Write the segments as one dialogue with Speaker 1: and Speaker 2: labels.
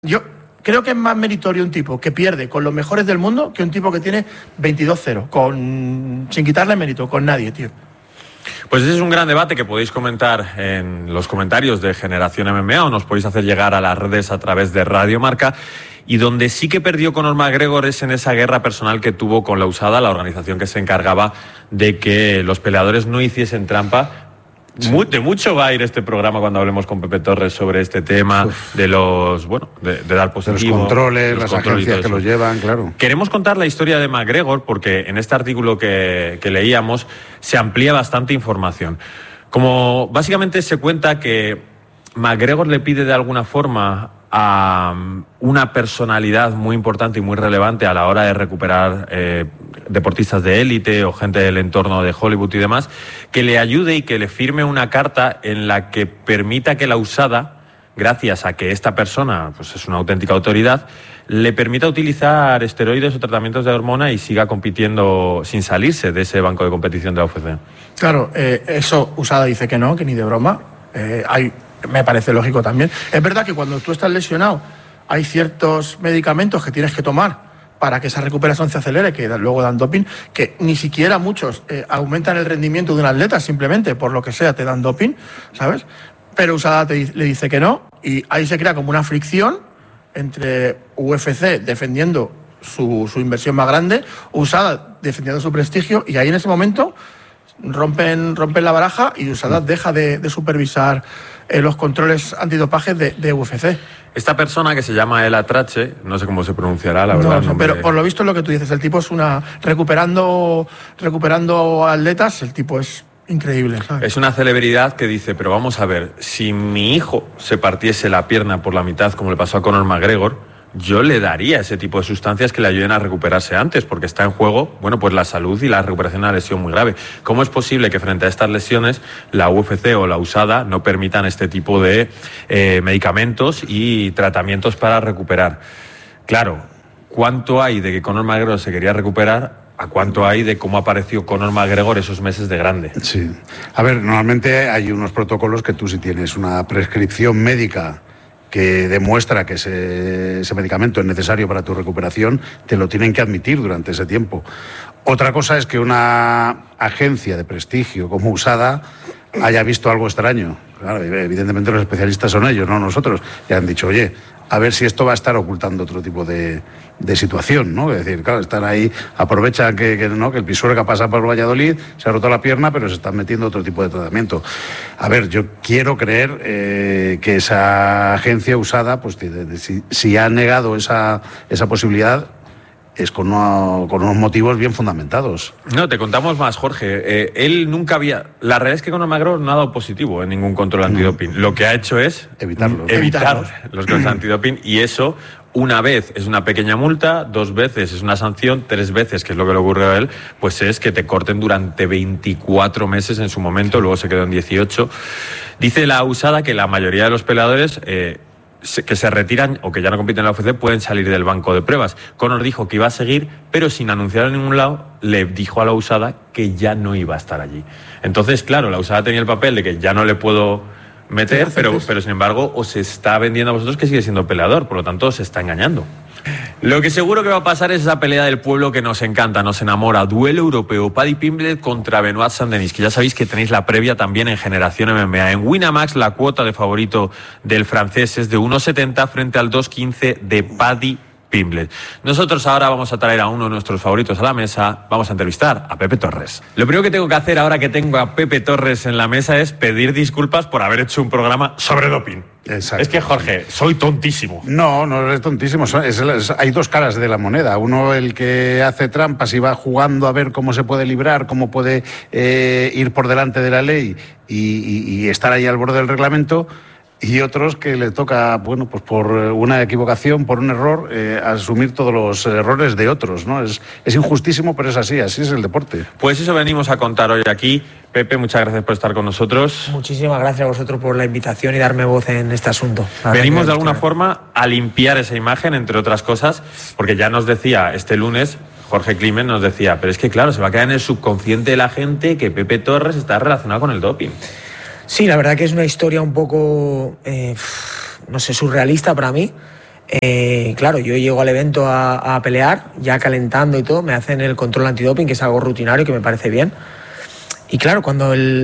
Speaker 1: Yo creo que es más meritorio un tipo que pierde con los mejores del mundo que un tipo que tiene 22-0, sin quitarle mérito, con nadie, tío.
Speaker 2: Pues ese es un gran debate que podéis comentar en los comentarios de Generación MMA o nos podéis hacer llegar a las redes a través de Radio Marca. Y donde sí que perdió Conor McGregor es en esa guerra personal que tuvo con la USADA, la organización que se encargaba de que los peleadores no hiciesen trampa. Sí. De mucho va a ir este programa cuando hablemos con Pepe Torres sobre este tema. Uf. De los, de dar positivo.
Speaker 3: De los controles, las agencias que los llevan, claro.
Speaker 2: Queremos contar la historia de McGregor porque en este artículo que leíamos se amplía bastante información. Como básicamente se cuenta que McGregor le pide de alguna forma a una personalidad muy importante y muy relevante a la hora de recuperar deportistas de élite o gente del entorno de Hollywood y demás, que le ayude y que le firme una carta en la que permita que la USADA, gracias a que esta persona pues es una auténtica autoridad, le permita utilizar esteroides o tratamientos de hormona y siga compitiendo sin salirse de ese banco de competición de la UFC.
Speaker 1: Claro, eso USADA dice que no, que ni de broma. Me parece lógico también. Es verdad que cuando tú estás lesionado hay ciertos medicamentos que tienes que tomar para que esa recuperación se acelere, que luego dan doping, que ni siquiera muchos aumentan el rendimiento de un atleta, simplemente por lo que sea te dan doping, ¿sabes? Pero USADA le dice que no y ahí se crea como una fricción entre UFC defendiendo su inversión más grande, USADA defendiendo su prestigio y ahí en ese momento rompen la baraja y USADA deja de supervisar los controles antidopaje de UFC.
Speaker 2: Esta persona que se llama El Atrache, no sé cómo se pronunciará, la verdad.
Speaker 1: No, pero por lo visto es lo que tú dices, el tipo es recuperando atletas, el tipo es increíble, ¿sabes?
Speaker 2: Es una celebridad que dice, pero vamos a ver, si mi hijo se partiese la pierna por la mitad, como le pasó a Conor McGregor, yo le daría ese tipo de sustancias que le ayuden a recuperarse antes, porque está en juego, pues la salud y la recuperación de una lesión muy grave. ¿Cómo es posible que frente a estas lesiones la UFC o la USADA no permitan este tipo de medicamentos y tratamientos para recuperar? Claro, ¿cuánto hay de que Conor McGregor se quería recuperar a cuánto hay de cómo apareció Conor McGregor esos meses de grande?
Speaker 3: Sí. A ver, normalmente hay unos protocolos que tú, si tienes una prescripción médica que demuestra que ese medicamento es necesario para tu recuperación, te lo tienen que admitir durante ese tiempo. Otra cosa es que una agencia de prestigio como USADA haya visto algo extraño. Claro, evidentemente los especialistas son ellos, no nosotros. Y han dicho, oye, a ver si esto va a estar ocultando otro tipo de situación, ¿no? Es decir, claro, están ahí, aprovechan que el Pisuerga pasa por Valladolid, se ha roto la pierna, pero se están metiendo otro tipo de tratamiento. A ver, yo quiero creer que esa agencia USADA, pues si ha negado esa posibilidad, es con unos motivos bien fundamentados.
Speaker 2: No, te contamos más, Jorge. Él nunca había... La realidad es que Conor McGregor no ha dado positivo en ningún control antidoping. Lo que ha hecho es evitar los controles antidoping, y eso, una vez es una pequeña multa, 2 veces es una sanción, 3 veces, que es lo que le ocurrió a él, pues es que te corten durante 24 meses en su momento, luego se quedó en 18. Dice la USADA que la mayoría de los peleadores que se retiran o que ya no compiten en la UFC pueden salir del banco de pruebas. Conor dijo que iba a seguir, pero sin anunciar en ningún lado, le dijo a la USADA que ya no iba a estar allí. Entonces, claro, la USADA tenía el papel de que ya no le puedo meter, pero sin embargo os está vendiendo a vosotros que sigue siendo peleador, por lo tanto os está engañando. Lo que seguro que va a pasar es esa pelea del pueblo que nos encanta, nos enamora. Duelo europeo, Paddy Pimblett contra Benoit Saint-Denis, que ya sabéis que tenéis la previa también en Generación MMA. En Winamax la cuota de favorito del francés es de 1,70 frente al 2,15 de Paddy Pimblett. Nosotros ahora vamos a traer a uno de nuestros favoritos a la mesa, vamos a entrevistar a Pepe Torres. Lo primero que tengo que hacer ahora que tengo a Pepe Torres en la mesa es pedir disculpas por haber hecho un programa sobre doping.
Speaker 3: Exacto.
Speaker 2: Es que, Jorge, soy tontísimo.
Speaker 3: No es tontísimo. Hay 2 caras de la moneda. Uno, el que hace trampas y va jugando a ver cómo se puede librar, cómo puede ir por delante de la ley y estar ahí al borde del reglamento. Y otros que le toca, pues por una equivocación, por un error, asumir todos los errores de otros, ¿no? Es injustísimo, pero es así es el deporte.
Speaker 2: Pues eso venimos a contar hoy aquí. Pepe, muchas gracias por estar con nosotros.
Speaker 4: Muchísimas gracias a vosotros por la invitación y darme voz en este asunto.
Speaker 2: Venimos de alguna forma a limpiar esa imagen, entre otras cosas, porque ya nos decía este lunes, Jorge Climent nos decía, pero es que claro, se va a quedar en el subconsciente de la gente que Pepe Torres está relacionado con el doping.
Speaker 4: Sí, la verdad que es una historia un poco, surrealista para mí. Claro, yo llego al evento a pelear, ya calentando y todo, me hacen el control antidoping, que es algo rutinario, que me parece bien. Y claro, cuando el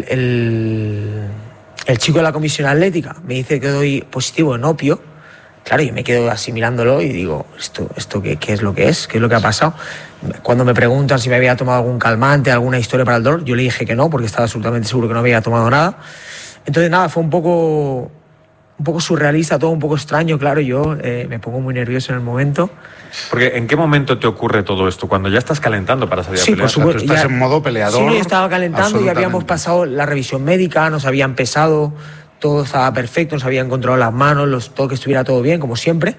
Speaker 4: chico de la comisión atlética me dice que doy positivo en opio, claro, yo me quedo así mirándolo y digo, ¿esto qué es lo que es? ¿Qué es lo que ha pasado? Cuando me preguntan si me había tomado algún calmante, alguna historia para el dolor, yo le dije que no, porque estaba absolutamente seguro que no había tomado nada. Entonces, nada, fue un poco surrealista, todo un poco extraño, claro, yo me pongo muy nervioso en el momento.
Speaker 2: Porque ¿en qué momento te ocurre todo esto? Cuando ya estás calentando para salir a pelear.
Speaker 4: Por supuesto,
Speaker 3: tú estás en modo peleador.
Speaker 4: Sí, yo estaba calentando y habíamos pasado la revisión médica, nos habían pesado, todo estaba perfecto, nos habían controlado las manos, todo que estuviera todo bien, como siempre.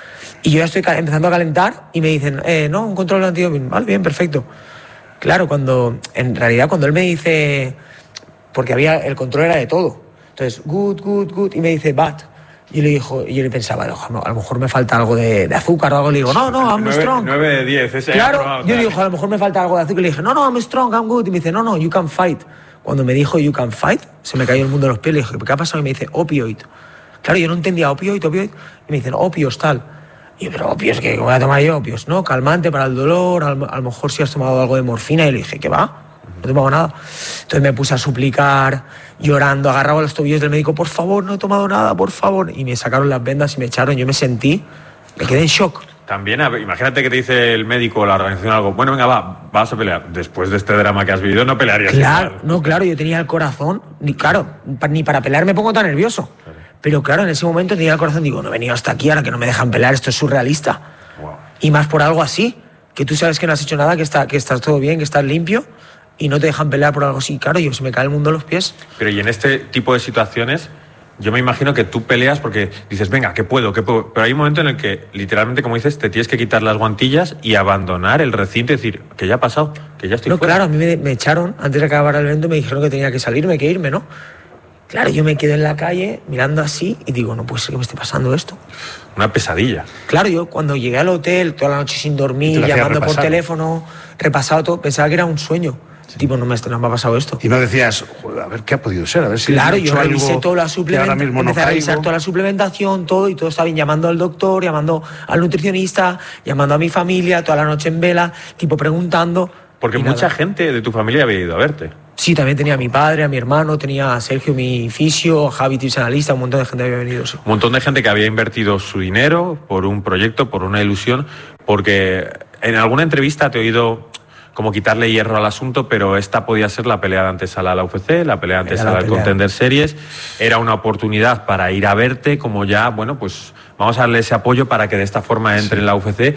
Speaker 4: Y yo ya estoy empezando a calentar y me dicen, no, un control antidoping. Vale, bien, perfecto. Claro, en realidad cuando él me dice, porque el control era de todo. Entonces, good, y me dice, bad. Y yo le pensaba, a lo mejor me falta algo de azúcar o algo. Le digo, no, I'm strong.
Speaker 2: 9 de 10, ese.
Speaker 4: Claro, yo digo, a lo mejor me falta algo de azúcar. Y le dije, no, I'm strong, I'm good. Y me dice, no, you can fight. Cuando me dijo you can fight, se me cayó el mundo de los pies. Le dije, ¿qué ha pasado? Y me dice, opioid. Claro, yo no entendía opioid. Y me dicen, opios, tal. Y yo, pero opios, ¿qué voy a tomar yo? Opios, ¿no? Calmante para el dolor, a lo mejor si has tomado algo de morfina. Y le dije, ¿qué va? No he tomado nada. Entonces me puse a suplicar, llorando, agarraba los tobillos del médico, por favor, no he tomado nada, por favor. Y me sacaron las vendas y me echaron. Yo me quedé en shock.
Speaker 2: También, imagínate que te dice el médico o la organización algo, bueno, venga, vas a pelear. Después de este drama que has vivido, no pelearías.
Speaker 4: Claro, yo tenía el corazón, ni para pelear me pongo tan nervioso. Claro. Pero claro, en ese momento tenía el corazón, digo, no he venido hasta aquí, ahora que no me dejan pelear, esto es surrealista. Wow. Y más por algo así, que tú sabes que no has hecho nada, que estás todo bien, que estás limpio, y no te dejan pelear por algo así. Claro, se me cae el mundo a los pies.
Speaker 2: Pero y en este tipo de situaciones, yo me imagino que tú peleas porque dices, venga, que puedo. Pero hay un momento en el que, literalmente, como dices, te tienes que quitar las guantillas y abandonar el recinto y decir, que ya ha pasado, que ya estoy fuera.
Speaker 4: Claro, a mí me echaron, antes de acabar el evento me dijeron que tenía que salirme, que irme, ¿no? Claro, yo me quedo en la calle mirando así y digo, no puede ser que me esté pasando esto.
Speaker 2: Una pesadilla.
Speaker 4: Claro, yo cuando llegué al hotel, toda la noche sin dormir, llamando por teléfono, repasado todo, pensaba que era un sueño. Sí. Tipo, no me ha pasado esto.
Speaker 3: Y no decías, a ver qué ha podido ser, a ver si...
Speaker 4: Claro, yo revisé toda la suplementación, empecé a revisar toda la suplementación, todo, y todo estaba bien, llamando al doctor, llamando al nutricionista, llamando a mi familia, toda la noche en vela, tipo preguntando...
Speaker 2: Porque mucha gente de tu familia había ido a verte.
Speaker 4: Sí, también tenía a mi padre, a mi hermano, tenía a Sergio, mi fisio, Javi, tips analista, un montón de gente había venido. Sí.
Speaker 2: Un montón de gente que había invertido su dinero por un proyecto, por una ilusión, porque en alguna entrevista te he oído como quitarle hierro al asunto, pero esta podía ser la pelea de antesala a la UFC, la pelea de antesala al Contender Series. Era una oportunidad para ir a verte, como ya, bueno, pues vamos a darle ese apoyo para que de esta forma entre en la UFC.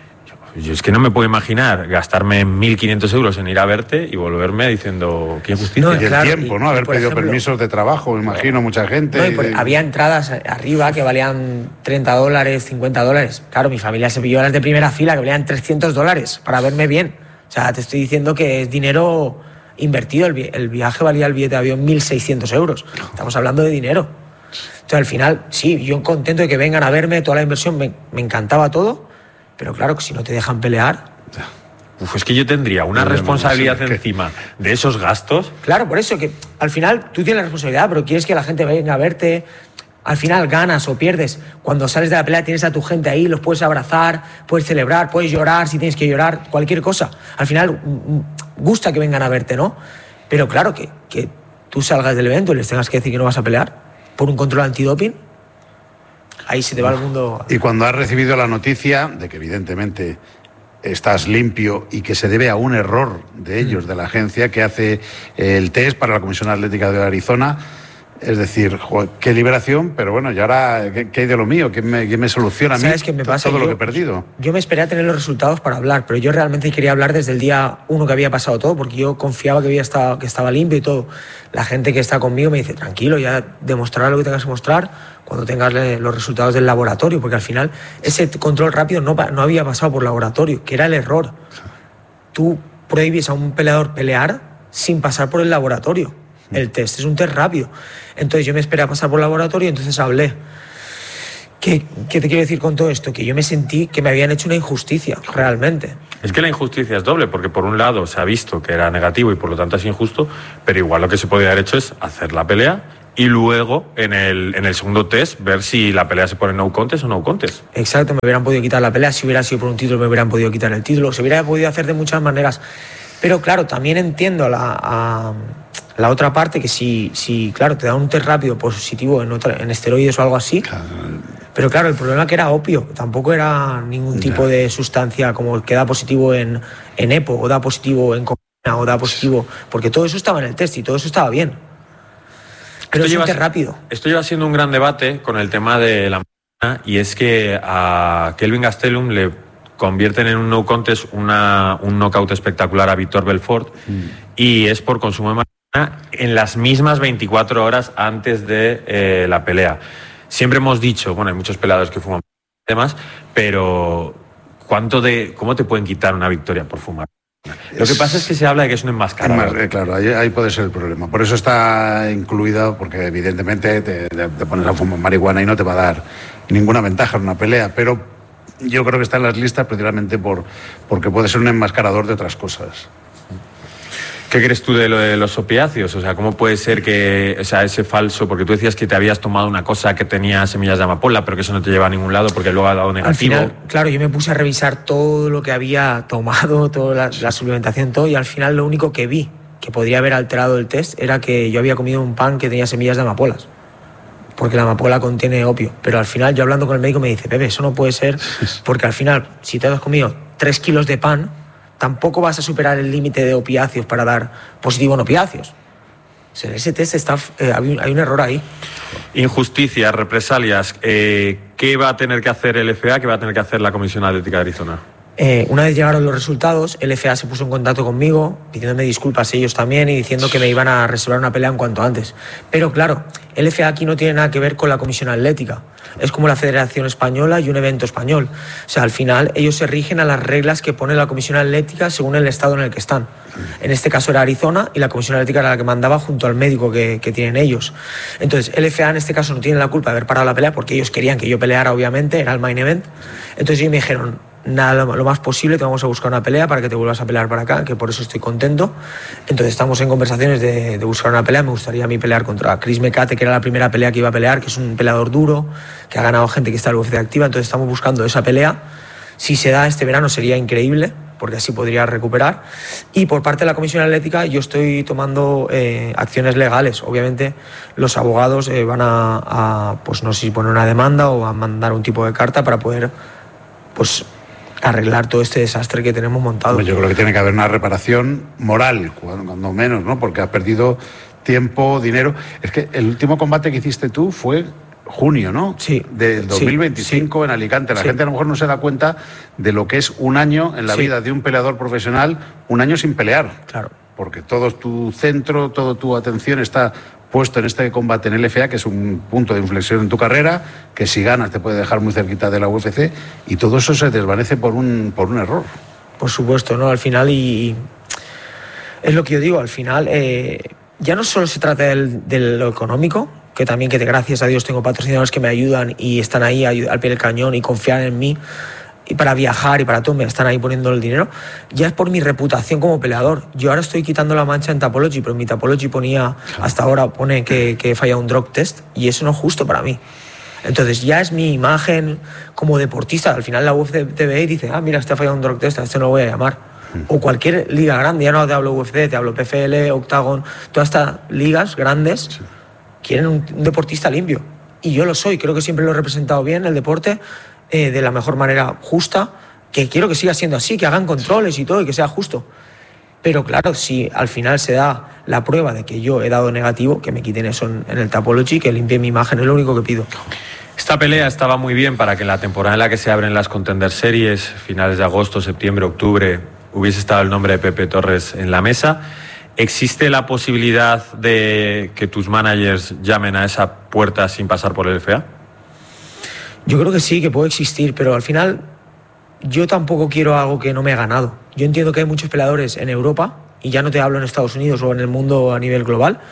Speaker 2: Yo es que no me puedo imaginar gastarme 1.500 euros en ir a verte y volverme diciendo qué injusticia.
Speaker 3: No, y el tiempo, ¿no? Haber pedido permisos de trabajo, me imagino, mucha gente.
Speaker 4: No, había entradas arriba que valían $30, $50. Claro, mi familia se pilló las de primera fila que valían $300 para verme bien. O sea, te estoy diciendo que es dinero invertido. El viaje valía el billete de avión 1.600 euros. Estamos hablando de dinero. Entonces, al final, sí, yo contento de que vengan a verme, toda la inversión, me encantaba todo. Pero claro, que si no te dejan pelear...
Speaker 2: Es que yo tendría una responsabilidad encima de esos gastos.
Speaker 4: Claro, por eso que al final tú tienes la responsabilidad, pero quieres que la gente venga a verte. Al final ganas o pierdes. Cuando sales de la pelea tienes a tu gente ahí, los puedes abrazar, puedes celebrar, puedes llorar si tienes que llorar, cualquier cosa. Al final gusta que vengan a verte, ¿no? Pero claro, que tú salgas del evento y les tengas que decir que no vas a pelear por un control antidoping, ahí se te va el mundo.
Speaker 3: Y cuando has recibido la noticia de que evidentemente estás limpio y que se debe a un error de ellos, de la agencia que hace el test para la Comisión Atlética de Arizona, es decir, joder, qué liberación, pero bueno, ¿y ahora qué hay de lo mío? ¿Qué me soluciona a mí?
Speaker 4: ¿Sabes qué me pasa?
Speaker 3: Todo lo que he perdido.
Speaker 4: Yo me esperé a tener los resultados para hablar, pero yo realmente quería hablar desde el día 1 que había pasado todo, porque yo confiaba que estaba limpio y todo. La gente que está conmigo me dice, tranquilo, ya demostrarás lo que tengas que mostrar cuando tengas los resultados del laboratorio, porque al final ese control rápido no había pasado por laboratorio, que era el error. Tú prohíbes a un peleador pelear sin pasar por el laboratorio. El test es un test rápido. Entonces yo me esperé a pasar por el laboratorio y entonces hablé. ¿Qué te quiero decir con todo esto? Que yo me sentí que me habían hecho una injusticia, realmente.
Speaker 2: Es que la injusticia es doble, porque por un lado se ha visto que era negativo y por lo tanto es injusto, pero igual lo que se podía haber hecho es hacer la pelea y luego en el segundo test ver si la pelea se pone no contest o no contest.
Speaker 4: Exacto, me hubieran podido quitar la pelea, si hubiera sido por un título me hubieran podido quitar el título, se hubiera podido hacer de muchas maneras. Pero claro, también entiendo a la otra parte que si claro, te da un test rápido positivo en esteroides o algo así. Claro. Pero claro, el problema es que era opio, tampoco era ningún tipo de sustancia como que da positivo en EPO o da positivo en cocaína o da positivo, porque todo eso estaba en el test y todo eso estaba bien. Pero es un test rápido.
Speaker 2: Esto lleva siendo un gran debate con el tema de la marihuana, y es que a Kelvin Gastelum le convierten en un no contest un knockout espectacular a Víctor Belfort, y es por consumo de marihuana en las mismas 24 horas antes de la pelea. Siempre hemos dicho, bueno, hay muchos peleadores que fuman y demás, pero ¿cómo te pueden quitar una victoria por fumar? Lo que pasa es que se habla de que es un enmascarador.
Speaker 3: Claro, ahí puede ser el problema. Por eso está incluida, porque evidentemente te pones a fumar marihuana y no te va a dar ninguna ventaja en una pelea, pero yo creo que está en las listas precisamente porque puede ser un enmascarador de otras cosas.
Speaker 2: ¿Qué crees tú de lo de los opiáceos? O sea, ¿cómo puede ser que, o sea, ese falso, porque tú decías que te habías tomado una cosa que tenía semillas de amapola, pero que eso no te lleva a ningún lado porque luego ha dado negativo?
Speaker 4: Al final, claro, yo me puse a revisar todo lo que había tomado, toda la suplementación, todo, y al final lo único que vi que podría haber alterado el test era que yo había comido un pan que tenía semillas de amapolas, porque la amapola contiene opio. Pero al final, yo hablando con el médico me dice, Pepe, eso no puede ser, porque al final, si te has comido 3 kilos de pan, tampoco vas a superar el límite de opiáceos para dar positivo en opiáceos. O sea, ese test hay un error ahí.
Speaker 2: Injusticias, represalias. ¿Qué va a tener que hacer el FA? ¿Qué va a tener que hacer la Comisión Atlética de Arizona?
Speaker 4: Una vez llegaron los resultados, el FA se puso en contacto conmigo, pidiéndome disculpas ellos también y diciendo que me iban a reservar una pelea en cuanto antes. Pero claro, el FA aquí no tiene nada que ver con la Comisión Atlética. Es como la Federación Española y un evento español. O sea, al final ellos se rigen a las reglas que pone la Comisión Atlética según el estado en el que están. En este caso era Arizona y la Comisión Atlética era la que mandaba junto al médico que tienen ellos. Entonces, el FA en este caso no tiene la culpa de haber parado la pelea porque ellos querían que yo peleara, obviamente, era el main event. Entonces ellos me dijeron, nada, lo más posible, te vamos a buscar una pelea para que te vuelvas a pelear para acá, que por eso estoy contento. Entonces estamos en conversaciones de buscar una pelea. Me gustaría a mí pelear contra Chris Mecate, que era la primera pelea que iba a pelear, que es un peleador duro, que ha ganado gente que está en la UFC activa. Entonces estamos buscando esa pelea. Si se da este verano sería increíble, porque así podría recuperar. Y por parte de la Comisión Atlética yo estoy tomando acciones legales. Obviamente los abogados van pues no sé si poner una demanda o a mandar un tipo de carta para poder pues arreglar todo este desastre que tenemos montado.
Speaker 3: Yo creo que tiene que haber una reparación moral, cuando menos, ¿no? Porque has perdido tiempo, dinero. Es que el último combate que hiciste tú fue junio, ¿no?
Speaker 4: Sí.
Speaker 3: Del 2025 en Alicante. La gente a lo mejor no se da cuenta de lo que es un año en la vida de un peleador profesional, un año sin pelear.
Speaker 4: Claro.
Speaker 3: Porque todo tu centro, toda tu atención está puesto en este combate en el FA, que es un punto de inflexión en tu carrera, que si ganas te puede dejar muy cerquita de la UFC, y todo eso se desvanece por un error.
Speaker 4: Por supuesto, ¿no? Al final, y es lo que yo digo, al final ya no solo se trata de lo económico, que también que gracias a Dios tengo patrocinadores que me ayudan y están ahí al pie del cañón y confían en mí, y para viajar y para todo me están ahí poniendo el dinero, ya es por mi reputación como peleador. Yo ahora estoy quitando la mancha en Tapology, pero en mi Tapology hasta ahora pone que he fallado un drug test y eso no es justo para mí. Entonces ya es mi imagen como deportista. Al final la UFC te ve y dice, mira, este ha fallado un drug test, a este no lo voy a llamar. O cualquier liga grande, ya no te hablo UFC, te hablo PFL, Octagon, todas estas ligas grandes quieren un deportista limpio. Y yo lo soy, creo que siempre lo he representado bien, el deporte, de la mejor manera justa, que quiero que siga siendo así, que hagan controles y todo y que sea justo. Pero claro, si al final se da la prueba de que yo he dado negativo, que me quiten eso en el Tapology, que limpie mi imagen, es lo único que pido.
Speaker 2: Esta pelea estaba muy bien para que en la temporada en la que se abren las Contender Series, finales de agosto, septiembre, octubre, hubiese estado el nombre de Pepe Torres en la mesa. ¿Existe la posibilidad de que tus managers llamen a esa puerta sin pasar por el FA?
Speaker 4: Yo creo que sí, que puede existir, pero al final yo tampoco quiero algo que no me he ganado. Yo entiendo que hay muchos peleadores en Europa, y ya no te hablo en Estados Unidos o en el mundo a nivel global,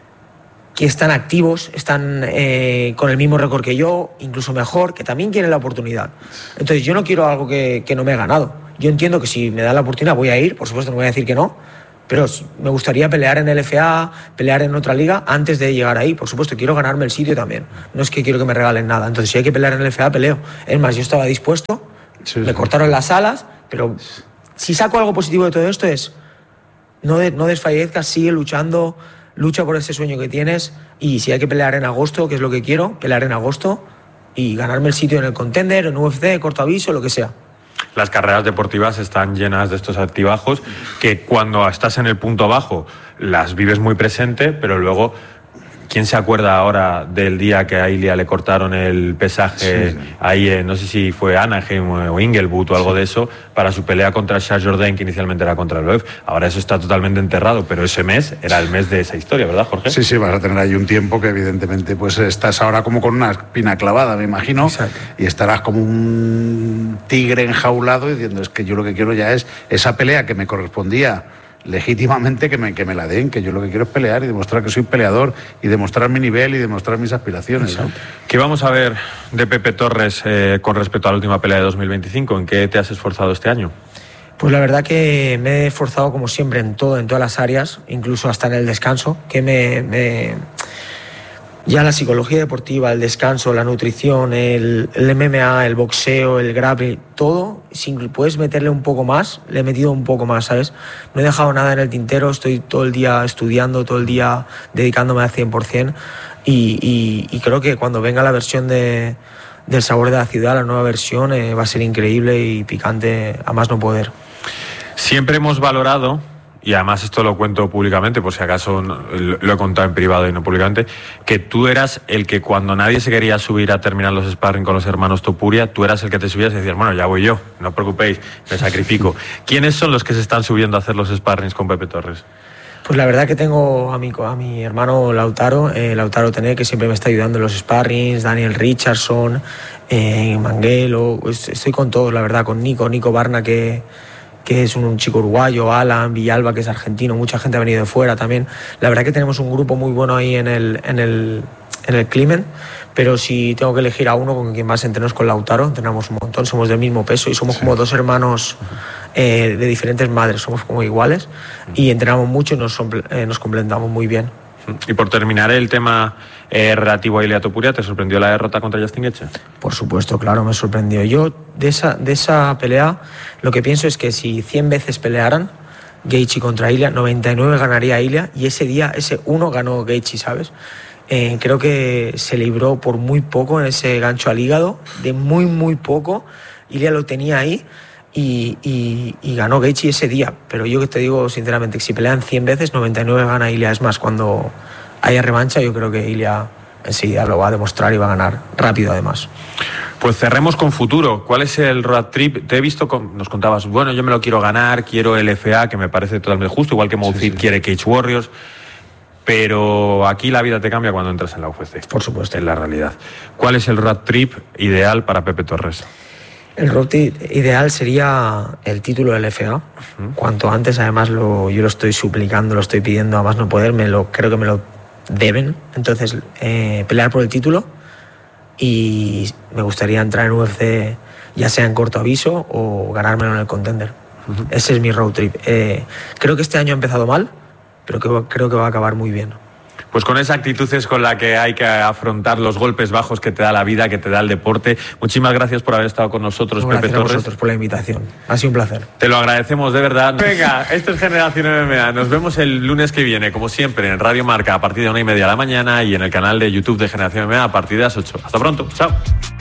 Speaker 4: que están activos, están con el mismo récord que yo, incluso mejor, que también quieren la oportunidad. Entonces yo no quiero algo que no me he ganado. Yo entiendo que si me dan la oportunidad voy a ir, por supuesto no voy a decir que no, Pero me gustaría pelear en LFA, pelear en otra liga antes de llegar ahí. Por supuesto, quiero ganarme el sitio también. No es que quiero que me regalen nada. Entonces, si hay que pelear en LFA, peleo. Es más, yo estaba dispuesto, me cortaron las alas, pero si saco algo positivo de todo esto es no desfallezcas, sigue luchando, lucha por ese sueño que tienes, y si hay que pelear en agosto, que es lo que quiero, pelear en agosto y ganarme el sitio en el Contender, en UFC, corto aviso, lo que sea.
Speaker 2: Las carreras deportivas están llenas de estos altibajos que cuando estás en el punto bajo las vives muy presente, pero luego, ¿quién se acuerda ahora del día que a Ilia le cortaron el pesaje ahí, no sé si fue Anaheim o Inglewood o algo de eso, para su pelea contra Shah Jordan, que inicialmente era contra el Loev? Ahora eso está totalmente enterrado, pero ese mes era el mes de esa historia, ¿verdad, Jorge?
Speaker 3: Sí, vas a tener ahí un tiempo que evidentemente pues estás ahora como con una espina clavada, me imagino. Exacto. Y estarás como un tigre enjaulado diciendo, es que yo lo que quiero ya es esa pelea que me correspondía legítimamente, que me la den, que yo lo que quiero es pelear y demostrar que soy peleador y demostrar mi nivel y demostrar mis aspiraciones, ¿no?
Speaker 2: ¿Qué vamos a ver de Pepe Torres con respecto a la última pelea de 2025? ¿En qué te has esforzado este año?
Speaker 4: Pues la verdad que me he esforzado como siempre en todas las áreas, incluso hasta en el descanso, que ya la psicología deportiva, el descanso, la nutrición, el MMA, el boxeo, el grappling, todo, si puedes meterle un poco más, le he metido un poco más, ¿sabes? No he dejado nada en el tintero, estoy todo el día estudiando, todo el día dedicándome al 100%, y creo que cuando venga la versión del Sabor de la Ciudad, la nueva versión, va a ser increíble y picante a más no poder.
Speaker 2: Siempre hemos valorado, y además esto lo cuento públicamente, por si acaso lo he contado en privado y no públicamente, que tú eras el que cuando nadie se quería subir a terminar los sparring con los hermanos Topuria, tú eras el que te subías y decías, bueno, ya voy yo, no os preocupéis, me sacrifico. ¿Quiénes son los que se están subiendo a hacer los sparrings con Pepe Torres?
Speaker 4: Pues la verdad que tengo a mi hermano Lautaro Tené, que siempre me está ayudando en los sparrings, Daniel Richardson, Manguelo, pues estoy con todos, la verdad, con Nico Barna, que es un chico uruguayo, Alan, Villalba, que es argentino, mucha gente ha venido de fuera también. La verdad que tenemos un grupo muy bueno ahí en el Climent, pero si tengo que elegir a uno con quien más entreno es con Lautaro, entrenamos un montón, somos del mismo peso y somos como dos hermanos de diferentes madres, somos como iguales y entrenamos mucho y nos complementamos muy bien.
Speaker 2: Y por terminar el tema relativo a Ilia Topuria, ¿te sorprendió la derrota contra Justin Gaethje?
Speaker 4: Por supuesto, claro, me sorprendió. Yo de esa pelea lo que pienso es que si 100 veces pelearan Gaethje contra Ilia, 99 ganaría Ilia, y ese día, ese uno ganó Gaethje, ¿sabes? Creo que se libró por muy poco en ese gancho al hígado, de muy poco. Ilia lo tenía ahí y ganó Gaethje ese día. Pero yo que te digo sinceramente, que si pelean 100 veces, 99 gana Ilia. Es más, cuando haya revancha, yo creo que Ilia enseguida lo va a demostrar y va a ganar rápido además.
Speaker 2: Pues cerremos con futuro. ¿Cuál es el road trip? Te he visto, nos contabas, bueno, yo me lo quiero ganar, quiero el LFA, que me parece totalmente justo, igual que Mouthfit quiere Cage Warriors. Pero aquí la vida te cambia cuando entras en la UFC.
Speaker 4: Por supuesto.
Speaker 2: En la realidad. ¿Cuál es el road trip ideal para Pepe Torres?
Speaker 4: El road trip ideal sería el título del LFA. Cuanto antes, además, yo lo estoy suplicando, lo estoy pidiendo, a más no poder, creo que me lo deben. Entonces, pelear por el título, y me gustaría entrar en UFC, ya sea en corto aviso o ganármelo en el Contender. Ese es mi road trip. Creo que este año ha empezado mal, pero creo que va a acabar muy bien.
Speaker 2: Pues con esa actitud es con la que hay que afrontar los golpes bajos que te da la vida, que te da el deporte. Muchísimas gracias por haber estado con nosotros, Pepe Torres.
Speaker 4: Gracias a vosotros por la invitación. Ha sido un placer.
Speaker 2: Te lo agradecemos, de verdad. Venga, esto es Generación MMA. Nos vemos el lunes que viene, como siempre, en Radio Marca a partir de 1:30 de la mañana y en el canal de YouTube de Generación MMA a partir de las 8. Hasta pronto. Chao.